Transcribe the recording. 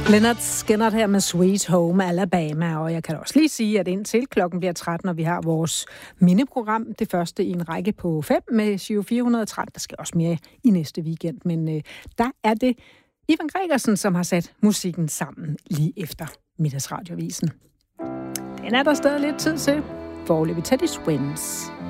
Leonard Skinner her med Sweet Home Alabama, og jeg kan også lige sige, at indtil klokken bliver 13, og vi har vores mindeprogram, det første i en række på 5 med Giro 413, der skal også mere i næste weekend, men der er det Ivan Gregersen, som har sat musikken sammen lige efter middagsradiovisen. Den er der stadig lidt tid til. Foreløbig Teddy Swims.